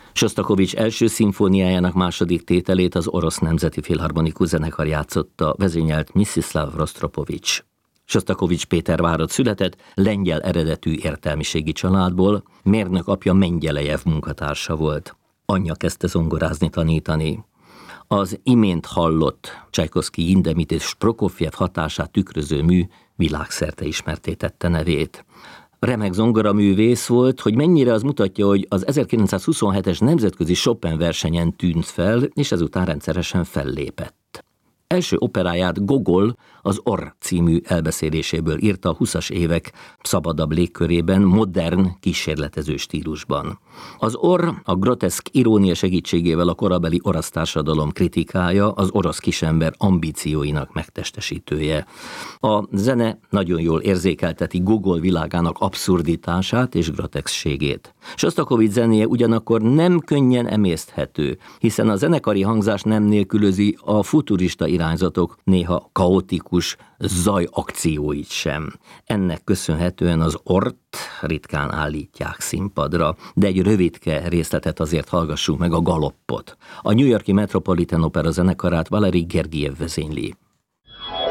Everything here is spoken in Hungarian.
Sostakovich első szimfóniájának második tételét az Orosz Nemzeti Filharmonikus Zenekar játszotta, vezényelt Mstislav Rostropovich. Sostakovich Pétervárott született, lengyel eredetű értelmiségi családból, mérnök apja Mengyelejev munkatársa volt. Anyja kezdte zongorázni tanítani. Az imént hallott Csajkovszky, Hindemith és Prokofjev hatását tükröző mű világszerte ismertté tette nevét. Remek zongoraművész volt, hogy mennyire az mutatja, hogy az 1927-es nemzetközi Chopin versenyen tűnt fel, és ezután rendszeresen fellépett. Első operáját Gogol az Orr című elbeszéléséből írta a 20-as évek szabadabb légkörében, modern, kísérletező stílusban. Az Orr a groteszk irónia segítségével a korabeli orosz társadalom kritikája, az orosz kisember ambícióinak megtestesítője. A zene nagyon jól érzékelteti Gogol világának abszurditását és groteszkségét. Sostakovich zenéje ugyanakkor nem könnyen emészthető, hiszen a zenekari hangzás nem nélkülözi a futurista irányzatok, néha kaotikus zajakcióit sem. Ennek köszönhetően az Orrt ritkán állítják színpadra, de egy rövidke részletet azért hallgassuk meg, a galoppot. A New York-i Metropolitan Opera zenekarát Valery Gergiev vezényli.